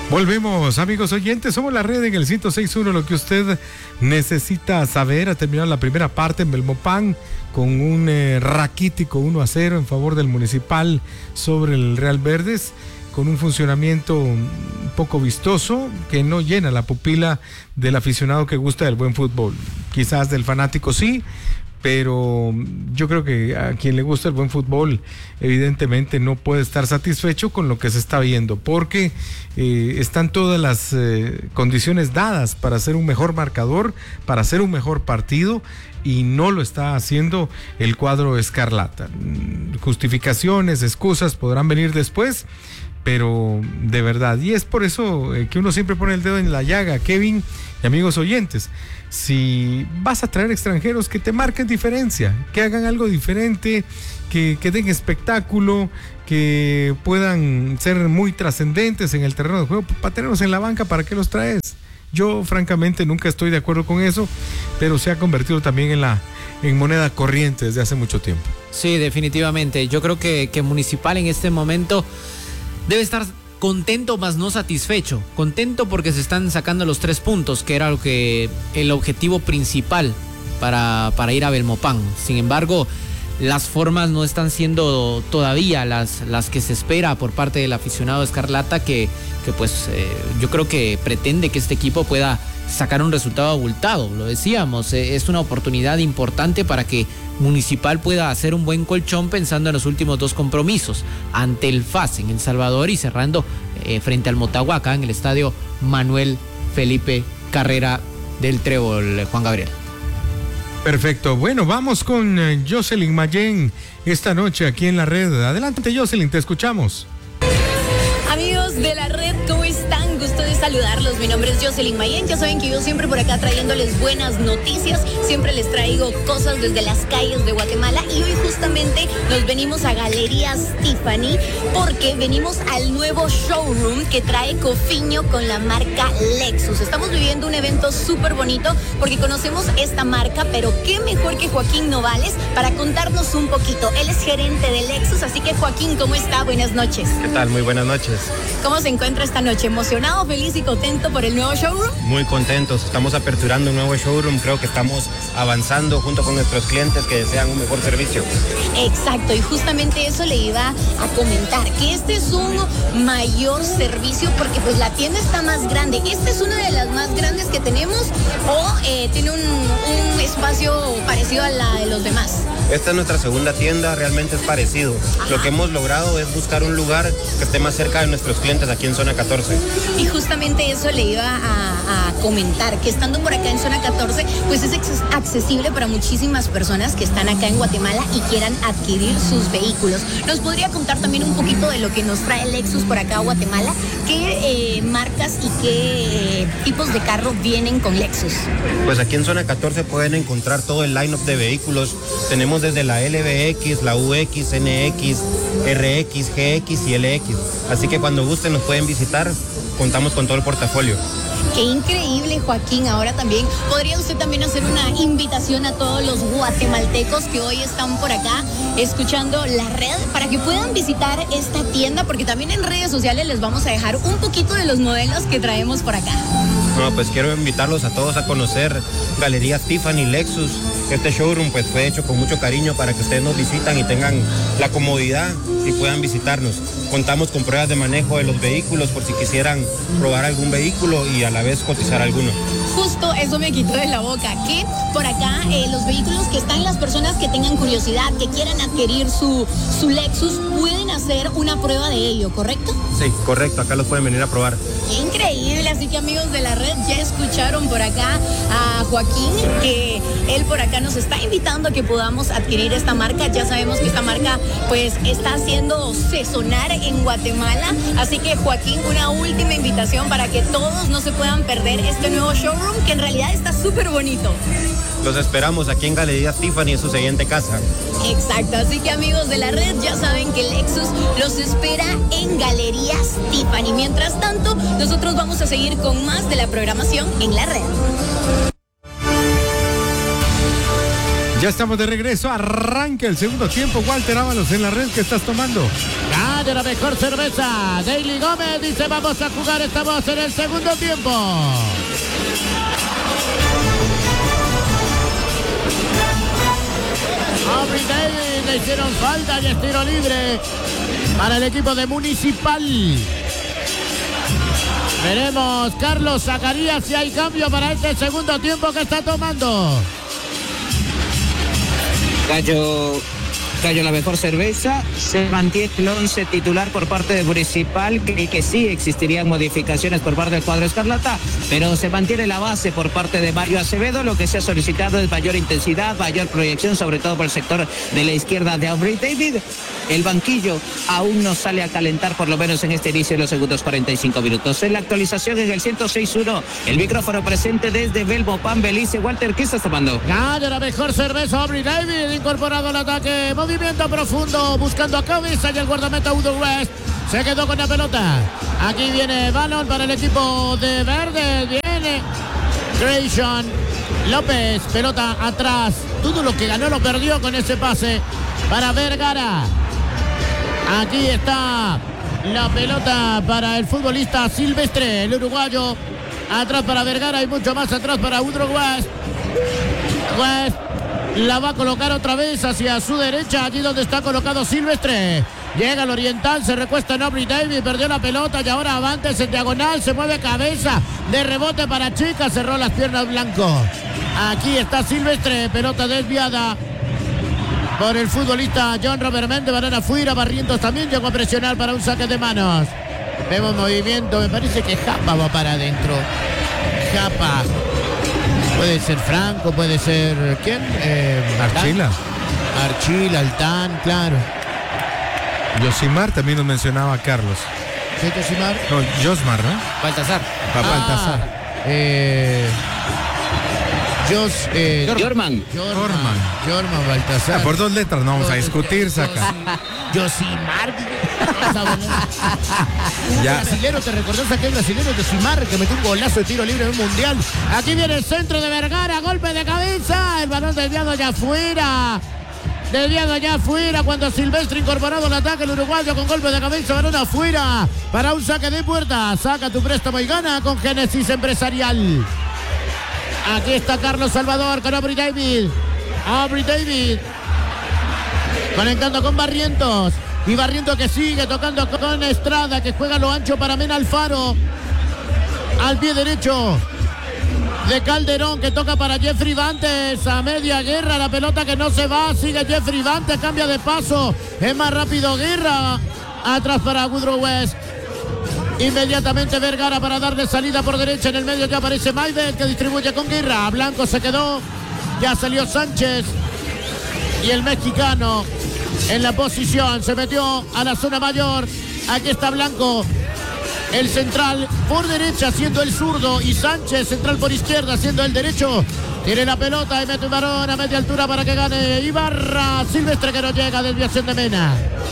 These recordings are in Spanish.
Volvemos, amigos oyentes, somos la red en el 106.1, lo que usted necesita saber. Ha terminado la primera parte en Belmopán con un raquítico 1-0 en favor del Municipal sobre el Real Verdes, con un funcionamiento un poco vistoso que no llena la pupila del aficionado que gusta del buen fútbol. Quizás del fanático sí, pero yo creo que a quien le gusta el buen fútbol evidentemente no puede estar satisfecho con lo que se está viendo, porque están todas las condiciones dadas para ser un mejor marcador, para hacer un mejor partido, y no lo está haciendo el cuadro escarlata. Justificaciones, excusas podrán venir después, pero de verdad, y es por eso que uno siempre pone el dedo en la llaga, Kevin y amigos oyentes. Si vas a traer extranjeros, que te marquen diferencia, que hagan algo diferente, que den espectáculo, que puedan ser muy trascendentes en el terreno de juego. Para tenerlos en la banca, ¿para qué los traes? Yo francamente nunca estoy de acuerdo con eso, pero se ha convertido también en moneda corriente desde hace mucho tiempo. Sí, definitivamente. Yo creo que Municipal en este momento debe estar contento, más no satisfecho. Contento porque se están sacando los 3 puntos, que era el objetivo principal para ir a Belmopán. Sin embargo, las formas no están siendo todavía las que se espera por parte del aficionado escarlata, que pues yo creo que pretende que este equipo pueda sacar un resultado abultado. Lo decíamos, es una oportunidad importante para que Municipal pueda hacer un buen colchón pensando en los últimos 2 compromisos, ante el FAS en El Salvador y cerrando frente al Motagua acá en el estadio Manuel Felipe Carrera del Trébol, Juan Gabriel. Perfecto, bueno, vamos con Jocelyn Mayén esta noche aquí en la red. Adelante, Jocelyn, te escuchamos. Amigos de la red, ¿cómo están? Gusto de saludarlos. Mi nombre es Jocelyn Mayén. Ya saben que yo siempre por acá trayéndoles buenas noticias. Siempre les traigo cosas desde las calles de Guatemala. Y hoy justamente nos venimos a Galerías Tiffany porque venimos al nuevo showroom que trae Cofiño con la marca Lexus. Estamos viviendo un evento súper bonito porque conocemos esta marca, pero qué mejor que Joaquín Novales para contarnos un poquito. Él es gerente de Lexus, así que Joaquín, ¿cómo está? Buenas noches. ¿Qué tal? Muy buenas noches. ¿Cómo se encuentra esta noche? ¿Emocionado, feliz y contento por el nuevo showroom? Muy contentos, estamos aperturando un nuevo showroom, creo que estamos avanzando junto con nuestros clientes que desean un mejor servicio. Exacto, y justamente eso le iba a comentar, que este es un mayor servicio porque pues la tienda está más grande. Esta es una de las más grandes que tenemos, o tiene un espacio parecido a la de los demás. Esta es nuestra segunda tienda, realmente es parecido. Ajá. Lo que hemos logrado es buscar un lugar que esté más cerca de nuestros clientes aquí en Zona 14. Y justamente eso le iba a comentar, que estando por acá en Zona 14, pues es accesible para muchísimas personas que están acá en Guatemala y quieran adquirir sus vehículos. ¿Nos podría contar también un poquito de lo que nos trae Lexus por acá a Guatemala? ¿Qué marcas y qué tipos de carro vienen con Lexus? Pues aquí en Zona 14 pueden encontrar todo el line-up de vehículos. Tenemos desde la LBX, la UX, NX, RX, GX y LX. Así que cuando gusten nos pueden visitar, contamos con todo el portafolio. Qué increíble, Joaquín. Ahora también, ¿podría usted también hacer una invitación a todos los guatemaltecos que hoy están por acá escuchando la red para que puedan visitar esta tienda? Porque también en redes sociales les vamos a dejar un poquito de los modelos que traemos por acá. No, pues quiero invitarlos a todos a conocer Galerías Tiffany Lexus. Este showroom pues fue hecho con mucho cariño para que ustedes nos visitan y tengan la comodidad y puedan visitarnos. Contamos con pruebas de manejo de los vehículos por si quisieran probar algún vehículo y a la vez cotizar alguno. Justo eso me quitó de la boca, que por acá los vehículos que están, las personas que tengan curiosidad, que quieran adquirir su Lexus, pueden hacer una prueba de ello, ¿correcto? Sí, correcto, acá los pueden venir a probar. Qué increíble, así que amigos de la red, ya escucharon por acá a Joaquín, que él por acá nos está invitando a que podamos adquirir esta marca. Ya sabemos que esta marca pues está haciéndose sonar en Guatemala, así que Joaquín, una última invitación para que todos no se puedan perder este nuevo showroom, que en realidad está súper bonito. Los esperamos aquí en Galerías Tiffany, en su siguiente casa. Exacto, así que amigos de la red, ya saben que Lexus los espera en Galerías Tiffany. Mientras tanto, nosotros vamos a seguir con más de la programación en la red. Ya estamos de regreso, arranca el segundo tiempo. Walter Ábalos en la red, ¿qué estás tomando? Calle la mejor cerveza. Daily Gómez dice: vamos a jugar, estamos en el segundo tiempo. Aubrey Davis, le hicieron falta y es tiro libre para el equipo de Municipal. Veremos, Carlos Zacarías, si hay cambio para este segundo tiempo que está tomando. Gallo la mejor cerveza, se mantiene el 11 titular por parte de Municipal, que sí existirían modificaciones por parte del cuadro escarlata, pero se mantiene la base por parte de Mario Acevedo. Lo que se ha solicitado es mayor intensidad, mayor proyección, sobre todo por el sector de la izquierda de Aubrey David. El banquillo aún no sale a calentar, por lo menos en este inicio de los segundos 45 minutos. En la actualización en el 106.1, el micrófono presente desde Belmopán, Belice. Walter, ¿qué estás tomando? Gana la mejor cerveza, Aubrey David, incorporado al ataque. Movimiento profundo, buscando a cabeza y el guardameta Udo West se quedó con la pelota. Aquí viene balón para el equipo de Verde. Viene Grayson López, pelota atrás. Todo lo que ganó lo perdió con ese pase para Vergara. Aquí está la pelota para el futbolista Silvestre, el uruguayo. Atrás para Vergara y mucho más atrás para Udo West. West la va a colocar otra vez hacia su derecha, allí donde está colocado Silvestre. Llega al oriental, se recuesta en Aubrey David, perdió la pelota y ahora avantes en diagonal, se mueve cabeza de rebote para Chica, cerró las piernas Blanco. Aquí está Silvestre, pelota desviada por el futbolista John Robert Méndez. Banana fuera, Barrientos también llegó a presionar para un saque de manos. Vemos movimiento, me parece que Japa va para adentro. Japa. Puede ser Franco, puede ser... ¿quién? Archila. Archila, Altán, claro. Yosimar también nos mencionaba Carlos. ¿Qué Yosimar? No, Josmar, ¿no? Baltasar. Baltasar. Jorman Baltasar. Por 2 letras no vamos a discutir, saca. Yosimar. Brasilero, ¿te recordás aquel brasilero de Yosimar que metió un golazo de tiro libre en un mundial? Aquí viene el centro de Vergara, golpe de cabeza, el balón desviado allá afuera. Cuando Silvestre incorporado al ataque, el uruguayo con golpe de cabeza, balón afuera para un saque de puerta. Saca tu préstamo y gana con Génesis Empresarial. Aquí está Carlos Salvador con Aubrey David. Conectando con Barrientos. Y Barrientos que sigue tocando con Estrada, que juega lo ancho para Mena Alfaro. Al pie derecho de Calderón, que toca para Jeffrey Bantes. A media Guerra, la pelota que no se va. Sigue Jeffrey Bantes, cambia de paso. Es más rápido Guerra. Atrás para Woodrow West. Inmediatamente Vergara para darle salida por derecha. En el medio ya aparece Maibel, que distribuye con Guerra. Blanco se quedó. Ya salió Sánchez. Y el mexicano en la posición se metió a la zona mayor. Aquí está Blanco, el central por derecha siendo el zurdo, y Sánchez central por izquierda siendo el derecho. Tiene la pelota y mete un varón a media altura para que gane Ibarra. Silvestre que no llega, desviación de Mena.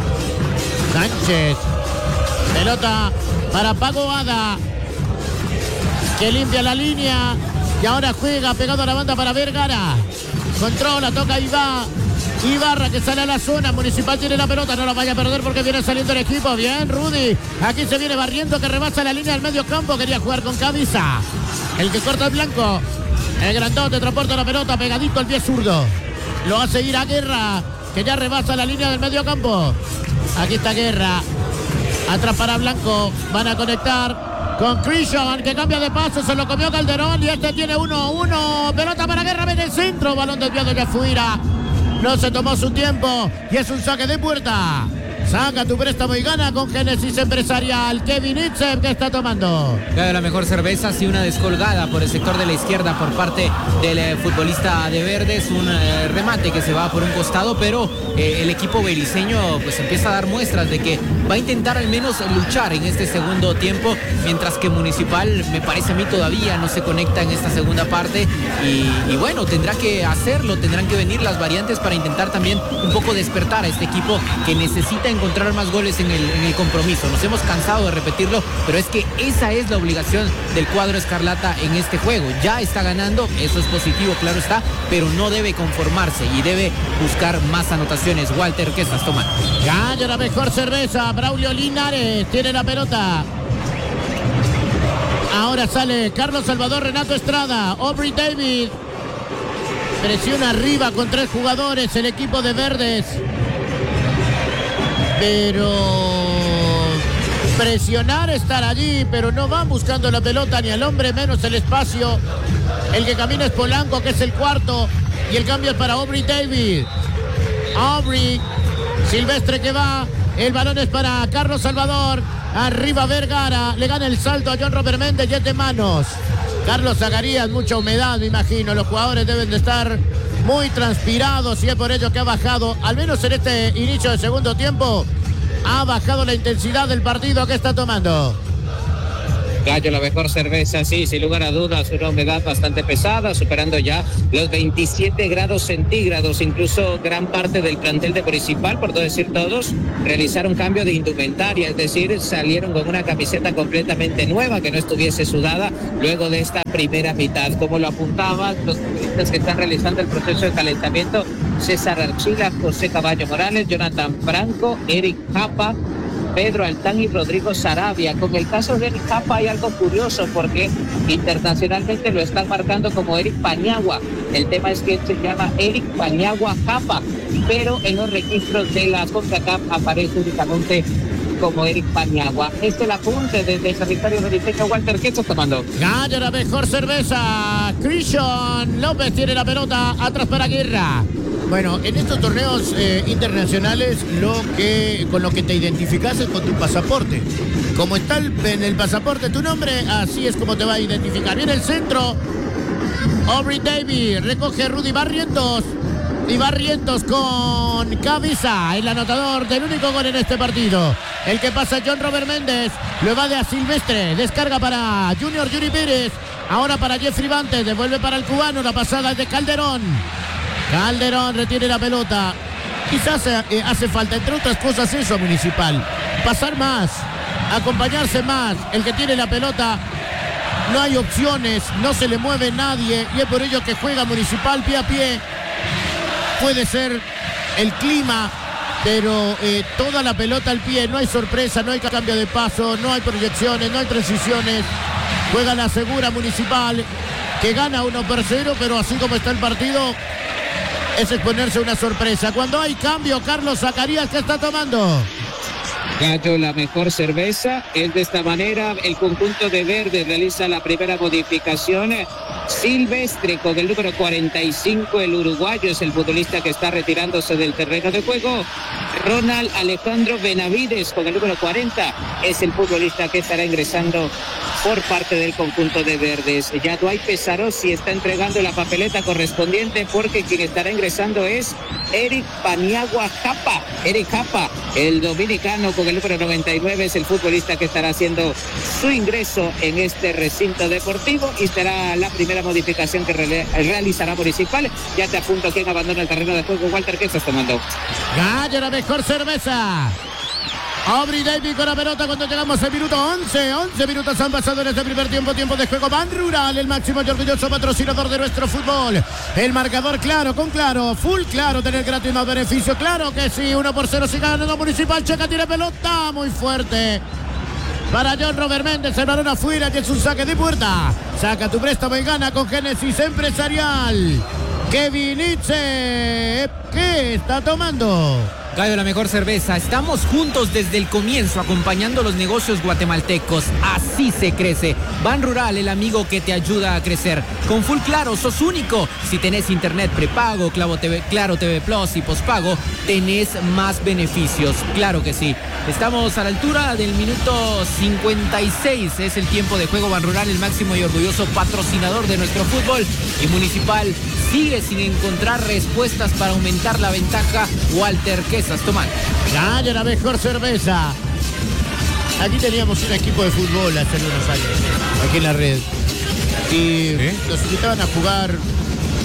Sánchez, pelota para Pago Ada, que limpia la línea y ahora juega pegado a la banda para Vergara. Controla, toca y va Ibarra, que sale a la zona. Municipal tiene la pelota, no la vaya a perder porque viene saliendo el equipo. Bien, Rudy. Aquí se viene Barriento, que rebasa la línea del medio campo. Quería jugar con cabeza. El que corta el Blanco. El grandote transporta la pelota pegadito al pie zurdo. Lo hace ir a Guerra, que ya rebasa la línea del medio campo. Aquí está Guerra. Atrás para Blanco. Van a conectar con Christian, que cambia de paso. Se lo comió Calderón y este tiene 1-1. Pelota para Guerra, viene el centro. Balón desviado ya fuera. No se tomó su tiempo y es un saque de puerta. Saca tu préstamo y gana con Génesis Empresarial. Kevin Itzem, que está tomando. Claro, la mejor cerveza, sí, una descolgada por el sector de la izquierda por parte del futbolista de Verdes. Un remate que se va por un costado, pero el equipo beliceño pues empieza a dar muestras de que va a intentar al menos luchar en este segundo tiempo, mientras que Municipal, me parece a mí, todavía no se conecta en esta segunda parte. Y bueno, tendrá que hacerlo, tendrán que venir las variantes para intentar también un poco despertar a este equipo que necesita encontrar más goles en el compromiso. Nos hemos cansado de repetirlo, pero es que esa es la obligación del cuadro escarlata en este juego. Ya está ganando, eso es positivo, claro está, pero no debe conformarse y debe buscar más anotaciones. Walter, ¿qué estás tomando? Gana la mejor cerveza. Braulio Linares tiene la pelota. Ahora sale Carlos Salvador, Renato Estrada, Aubrey David. Presiona arriba con 3 jugadores el equipo de Verdes. Pero presionar, estar allí, pero no van buscando la pelota ni al hombre, menos el espacio. El que camina es Polanco, que es el cuarto. Y el cambio es para Aubrey David. Aubrey, Silvestre que va. El balón es para Carlos Salvador. Arriba Vergara, le gana el salto a John Robert Méndez y es de manos. Carlos Zacarías, mucha humedad, me imagino. Los jugadores deben de estar muy transpirados y es por ello que ha bajado, al menos en este inicio de segundo tiempo, ha bajado la intensidad del partido que está tomando. Gallo, la mejor cerveza, sí, sin lugar a dudas, una humedad bastante pesada, superando ya los 27 grados centígrados. Incluso gran parte del plantel de Municipal, por no decir todos, realizaron cambio de indumentaria, es decir, salieron con una camiseta completamente nueva que no estuviese sudada luego de esta primera mitad. Como lo apuntaban los futbolistas que están realizando el proceso de calentamiento: César Archila, José Caballo Morales, Jonathan Franco, Eric Japa, Pedro Altán y Rodrigo Sarabia. Con el caso de Eric Japa hay algo curioso porque internacionalmente lo están marcando como Eric Paniagua. El tema es que él se llama Eric Paniagua Japa, pero en los registros de la CONCACAF aparece únicamente como Eric Paniagua. Este es el apunte desde el territorio verifica. Walter, ¿qué estás tomando? Gana la mejor cerveza. Christian López tiene la pelota, atrás para Guerra. Bueno, en estos torneos internacionales con lo que te identificas es con tu pasaporte. Como está en el pasaporte tu nombre, así es como te va a identificar. Viene el centro. Aubrey Davis recoge a Rudy Barrientos. Y Barrientos con cabeza, el anotador del único gol en este partido. El que pasa John Robert Méndez, lo evade a Silvestre, descarga para Junior Yuri Pérez. Ahora para Jeffrey Bantes, devuelve para el cubano, la pasada es de Calderón. Calderón retiene la pelota. Quizás hace falta, entre otras cosas, eso a Municipal. Pasar más, acompañarse más. El que tiene la pelota, no hay opciones, no se le mueve nadie. Y es por ello que juega Municipal pie a pie. Puede ser el clima, pero toda la pelota al pie. No hay sorpresa, no hay cambio de paso, no hay proyecciones, no hay transiciones. Juega la segura Municipal, que gana 1-0, pero así como está el partido, es exponerse a una sorpresa. Cuando hay cambio, Carlos Zacarías, ¿qué está tomando? Gallo, la mejor cerveza. Es de esta manera, el conjunto de Verde realiza la primera modificación. Silvestre con el número 45, el uruguayo, es el futbolista que está retirándose del terreno de juego. Ronald Alejandro Benavides con el número 40 es el futbolista que estará ingresando por parte del conjunto de Verdes. Ya Dwight Pesarossi está entregando la papeleta correspondiente porque quien estará ingresando es Eric Paniagua Japa. Eric Japa, el dominicano con el número 99, es el futbolista que estará haciendo su ingreso en este recinto deportivo y será la primera modificación que realizará Municipal. Ya te apunto quién abandona el terreno de juego. Walter, ¿qué estás tomando? Gallo, la mejor cerveza. Aubrey Davis con la pelota cuando llegamos al minuto 11. 11 minutos han pasado en este primer tiempo. Tiempo de juego. Ban Rural, el máximo y orgulloso patrocinador de nuestro fútbol. El marcador claro, con claro. Full claro, tener gratis más beneficio. Claro que sí. 1-0 si gana Municipal. Checa, tira pelota muy fuerte para John Robert Méndez. El balón afuera, que es un saque de puerta. Saca tu préstamo y gana con Génesis Empresarial. Kevin Itze, ¿qué está tomando? Gallo, la mejor cerveza. Estamos juntos desde el comienzo, acompañando los negocios guatemaltecos. Así se crece. Ban Rural, el amigo que te ayuda a crecer. Con Full Claro, sos único. Si tenés internet prepago, Claro TV Plus y pospago, tenés más beneficios. Claro que sí. Estamos a la altura del minuto 56. Es el tiempo de juego. Ban Rural, el máximo y orgulloso patrocinador de nuestro fútbol. Y Municipal sigue sin encontrar respuestas para aumentar la ventaja. Walter, ¿qué estás tomando? Gana la mejor cerveza. Aquí teníamos un equipo de fútbol hace unos años, aquí en la red. Y nos invitaban a jugar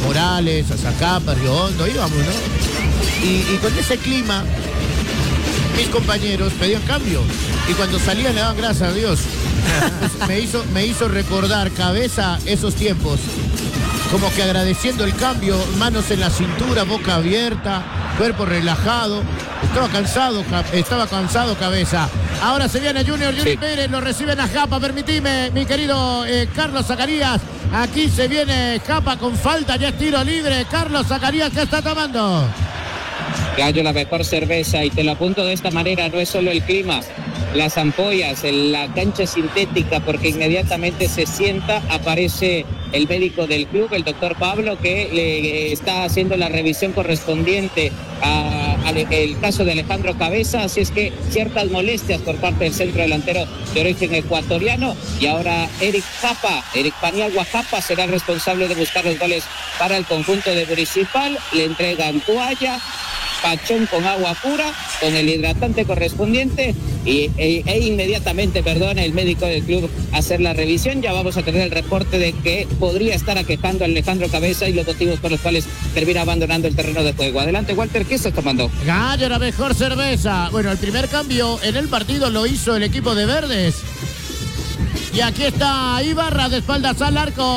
Morales, a Zacapa, Río Hondo, íbamos, ¿no? Y con ese clima, mis compañeros pedían cambio. Y cuando salían le daban gracias a Dios. Pues me hizo recordar Cabeza esos tiempos. Como que agradeciendo el cambio, manos en la cintura, boca abierta, cuerpo relajado. Estaba cansado Cabeza. Ahora se viene Junior Pérez, lo reciben a Japa, permitime, mi querido Carlos Zacarías. Aquí se viene Japa con falta, ya es tiro libre. Carlos Zacarías, ¿qué está tomando? Gallo, la mejor cerveza, y te lo apunto de esta manera, no es solo el clima, las ampollas, la cancha sintética, porque inmediatamente se sienta, aparece el médico del club, el doctor Pablo, que le está haciendo la revisión correspondiente al caso de Alejandro Cabeza, así es que ciertas molestias por parte del centro delantero de origen ecuatoriano, y ahora Eric Paniagua Japa será el responsable de buscar los goles para el conjunto de Municipal. Le entregan toalla, pachón con agua pura, con el hidratante correspondiente e inmediatamente, el médico del club hacer la revisión. Ya vamos a tener el reporte de que podría estar aquejando a Alejandro Cabeza y los motivos por los cuales termina abandonando el terreno de juego. Adelante, Walter, ¿qué estás tomando? Gallo, la mejor cerveza. Bueno, el primer cambio en el partido lo hizo el equipo de Verdes. Y aquí está Ibarra de espaldas al arco.